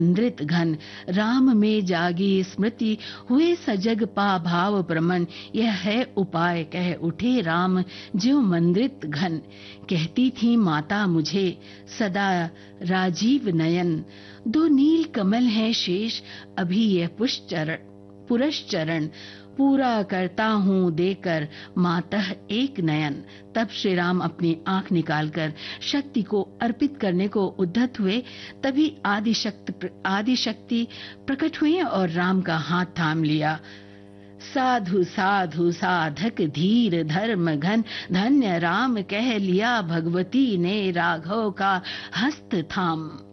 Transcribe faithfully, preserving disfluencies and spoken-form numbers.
मंद्रित घन, राम में जागी स्मृति, हुए सजग पा भाव प्रमन, यह है उपाय कह उठे राम, ज्यों मंद्रित घन। कहती थी माता मुझे सदा राजीव नयन, दो नील कमल हैं शेष, अभी यह पुष्चरण पुरश्चरण, पूरा करता हूँ देकर मातः एक नयन। तब श्री राम अपनी आंख निकालकर शक्ति को अर्पित करने को उद्यत हुए। तभी आदि शक्ति आदि शक्ति प्रकट हुई और राम का हाथ थाम लिया। साधु साधु साधक धीर धर्म घन, धन्य राम कह लिया भगवती ने राघव का हस्त थाम।